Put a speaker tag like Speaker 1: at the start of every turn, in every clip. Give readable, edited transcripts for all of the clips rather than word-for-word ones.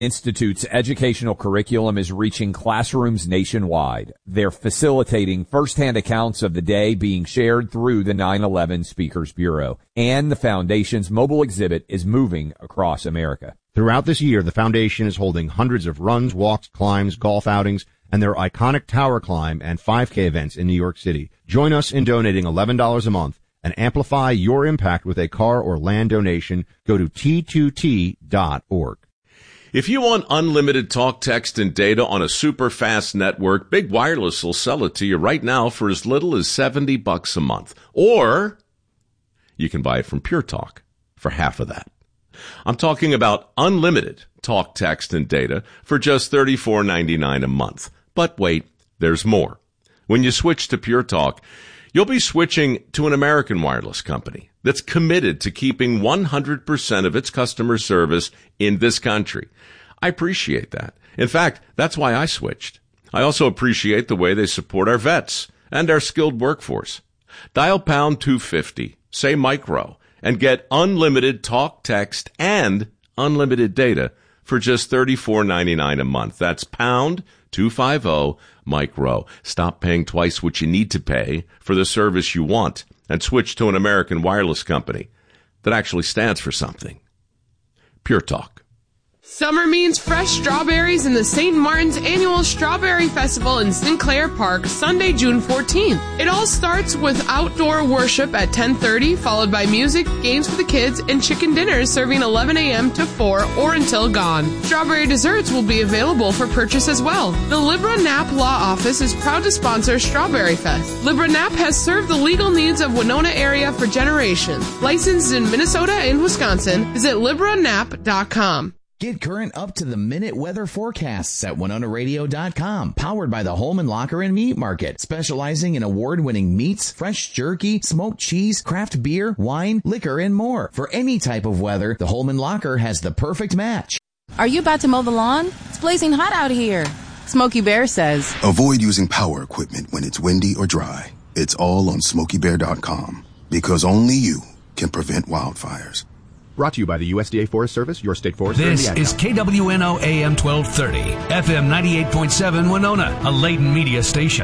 Speaker 1: Institute's educational curriculum is reaching classrooms nationwide. They're facilitating firsthand accounts of the day being shared through the 9/11 Speakers Bureau. And the Foundation's mobile exhibit is moving across America.
Speaker 2: Throughout this year, the Foundation is holding hundreds of runs, walks, climbs, golf outings, and their iconic Tower Climb and 5K events in New York City. Join us in donating $11 a month and amplify your impact with a car or land donation. Go to T2T.org.
Speaker 3: If you want unlimited talk, text, and data on a super fast network, Big Wireless will sell it to you right now for as little as $70 a month. Or you can buy it from Pure Talk for half of that. I'm talking about unlimited talk, text, and data for just $34.99 a month. But wait, there's more. When you switch to Pure Talk, you'll be switching to an American wireless company that's committed to keeping 100% of its customer service in this country. I appreciate that. In fact, that's why I switched. I also appreciate the way they support our vets and our skilled workforce. Dial pound 250, say micro, and get unlimited talk, text, and unlimited data for just $34.99 a month. That's pound 250 micro. Stop paying twice what you need to pay for the service you want and switch to an American wireless company that actually stands for something. Pure Talk.
Speaker 4: Summer means fresh strawberries in the St. Martin's Annual Strawberry Festival in Sinclair Park, Sunday, June 14th. It all starts with outdoor worship at 10:30, followed by music, games for the kids, and chicken dinners serving 11 a.m. to 4 or until gone. Strawberry desserts will be available for purchase as well. The Libra Knapp Law Office is proud to sponsor Strawberry Fest. Libra Knapp has served the legal needs of Winona area for generations. Licensed in Minnesota and Wisconsin, visit LibraKnapp.com.
Speaker 5: Get current up-to-the-minute weather forecasts at WinonaRadio.com. Powered by the Holman Locker and Meat Market. Specializing in award-winning meats, fresh jerky, smoked cheese, craft beer, wine, liquor, and more. For any type of weather, the Holman Locker has the perfect match.
Speaker 6: Are you about to mow the lawn? It's blazing hot out here. Smokey Bear says,
Speaker 7: avoid using power equipment when it's windy or dry. It's all on SmokeyBear.com. Because only you can prevent wildfires.
Speaker 2: Brought to you by the USDA Forest Service, your state forester.
Speaker 8: This is KWNO AM 1230, FM 98.7 Winona, a Layton media station.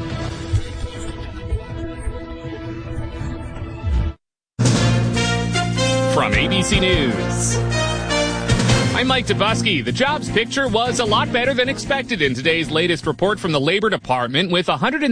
Speaker 9: From ABC News, I'm Mike Dubusky. The jobs picture was a lot better than expected in today's latest report from the Labor Department, with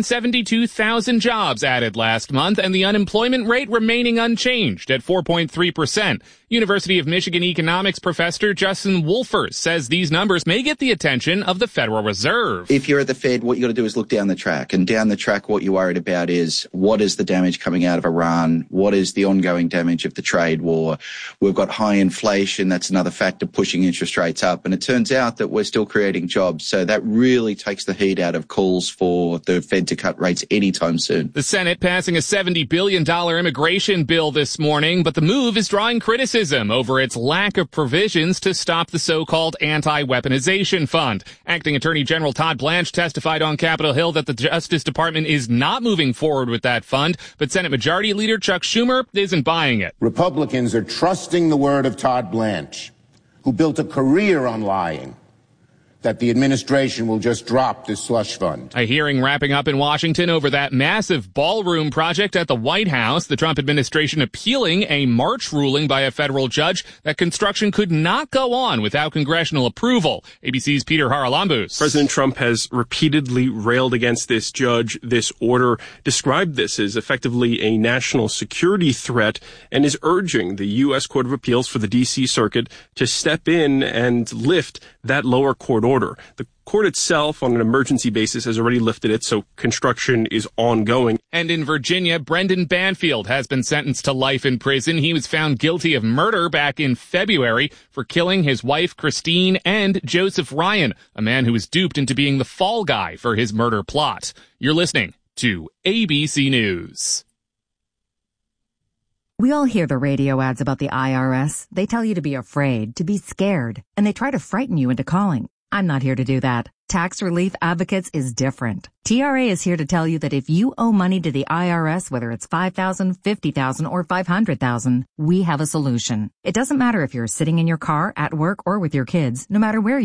Speaker 9: 172,000 jobs added last month and the unemployment rate remaining unchanged at 4.3%. University of Michigan economics professor Justin Wolfers says these numbers may get the attention of the Federal Reserve.
Speaker 10: If you're at the Fed, what you got to do is look down the track. And down the track, what you're worried about is what is the damage coming out of Iran? What is the ongoing damage of the trade war? We've got high inflation. That's another factor pushing interest rates up. And it turns out that we're still creating jobs. So that really takes the heat out of calls for the Fed to cut rates anytime soon.
Speaker 9: The Senate passing a $70 billion immigration bill this morning, but the move is drawing criticism over its lack of provisions to stop the so-called anti-weaponization fund. Acting Attorney General Todd Blanche testified on Capitol Hill that the Justice Department is not moving forward with that fund, but Senate Majority Leader Chuck Schumer isn't buying it.
Speaker 11: Republicans are trusting the word of Todd Blanche, who built a career on lying, that the administration will just drop this slush fund.
Speaker 9: A hearing wrapping up in Washington over that massive ballroom project at the White House. The Trump administration appealing a March ruling by a federal judge that construction could not go on without congressional approval. ABC's Peter Haralambous.
Speaker 12: President Trump has repeatedly railed against this judge, this order, described this as effectively a national security threat, and is urging the U.S. Court of Appeals for the D.C. Circuit to step in and lift that lower court order. The court itself, on an emergency basis, has already lifted it, so construction is ongoing.
Speaker 9: And in Virginia, Brendan Banfield has been sentenced to life in prison. He was found guilty of murder back in February for killing his wife, Christine, and Joseph Ryan, a man who was duped into being the fall guy for his murder plot. You're listening to ABC News.
Speaker 13: We all hear the radio ads about the IRS. They tell you to be afraid, to be scared, and they try to frighten you into calling. I'm not here to do that. Tax Relief Advocates is different. TRA is here to tell you that if you owe money to the IRS, whether it's $5,000, $50,000, or $500,000, we have a solution. It doesn't matter if you're sitting in your car, at work, or with your kids, no matter where